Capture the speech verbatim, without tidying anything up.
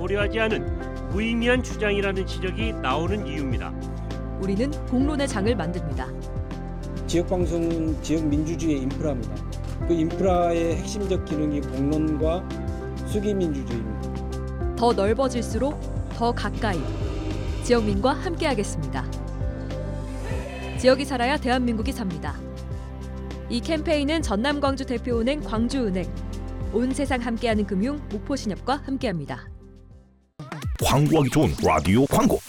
고려하지 않은 무의미한 주장이라는 지적이 나오는 이유입니다. 우리는 공론의 장을 만듭니다. 지역방송은 지역 민주주의의 인프라입니다. 그 인프라의 핵심적 기능이 공론과 수기민주주의입니다. 더 넓어질수록 더 가까이 지역민과 함께하겠습니다. 지역이 살아야 대한민국이 삽니다. 이 캠페인은 전남광주 대표은행 광주은행, 온 세상 함께하는 금융 목포신협과 함께합니다. 광고하기 좋은 라디오 광고.